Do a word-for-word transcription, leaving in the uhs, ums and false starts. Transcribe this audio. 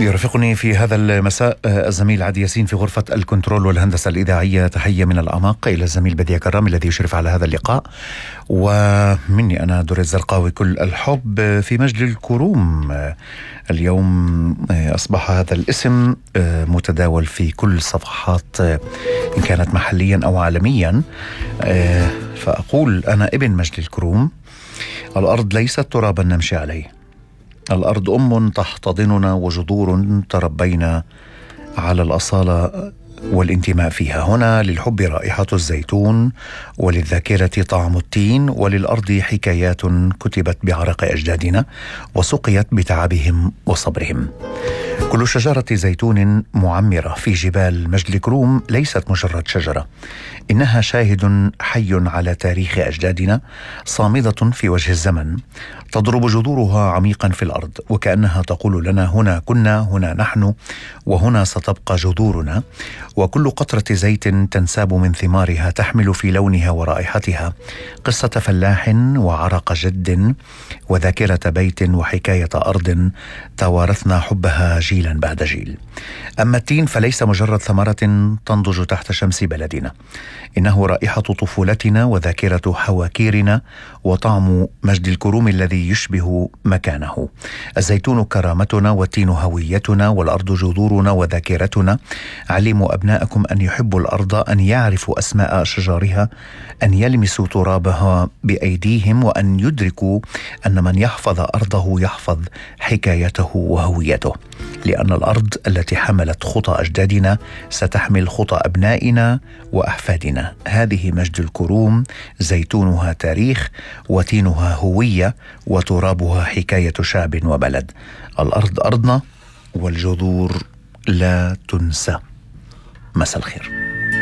يرافقني في هذا المساء الزميل عدي ياسين في غرفة الكنترول والهندسة الإذاعية. تحية من الأعماق إلى الزميل بديع كرام الذي يشرف على هذا اللقاء، ومني أنا دريد زرقاوي كل الحب في مجد الكروم. اليوم أصبح هذا الاسم متداول في كل صفحات إن كانت محليا أو عالميا، فأقول أنا ابن مجد الكروم. الأرض ليست ترابا نمشي عليه، الأرض أم تحتضننا وجذور تربينا على الأصالة والانتماء فيها. هنا للحب رائحة الزيتون، وللذاكرة طعم التين، وللأرض حكايات كتبت بعرق أجدادنا وسقيت بتعبهم وصبرهم. كل شجرة زيتون معمرة في جبال مجد الكروم ليست مجرد شجرة، إنها شاهد حي على تاريخ أجدادنا، صامدة في وجه الزمن، تضرب جذورها عميقا في الأرض وكأنها تقول لنا هنا كنا، هنا نحن، وهنا ستبقى جذورنا. وكل قطرة زيت تنساب من ثمارها تحمل في لونها ورائحتها قصة فلاح وعرق جد وذاكرة بيت وحكاية أرض توارثنا حبها جيلا بعد جيل. أما التين فليس مجرد ثمرة تنضج تحت شمس بلدنا، إنه رائحة طفولتنا وذاكرة حواكيرنا وطعم مجد الكروم الذي يشبه مكانه. الزيتون كرامتنا، والتين هويتنا، والأرض جذورنا وذاكرتنا. علموا أبناءكم أن يحبوا الأرض، أن يعرفوا أسماء أشجارها، أن يلمسوا ترابها بأيديهم، وأن يدركوا أن من يحفظ أرضه يحفظ حكايته وهويته، لأن الأرض التي حملت خطى أجدادنا ستحمل خطى أبنائنا وأحفادنا. هذه مجد الكروم، زيتونها تاريخ، وتينها هوية، وترابها حكاية شعب وبلد. الأرض أرضنا والجذور لا تنسى. مساء الخير.